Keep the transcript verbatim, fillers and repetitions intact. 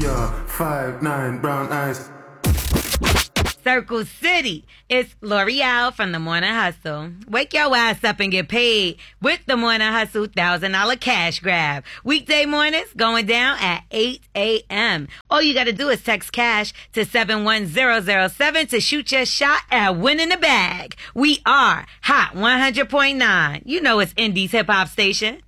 Yeah, five, nine, brown eyes. Circle City. It's L'Oreal from The Morning Hustle. Wake your ass up and get paid with The Morning Hustle one thousand dollars cash grab. Weekday mornings going down at eight a.m. All you got to do is text cash to seven one zero zero seven to shoot your shot at winning the bag. We are Hot one hundred point nine. You know it's Indies hip hop station.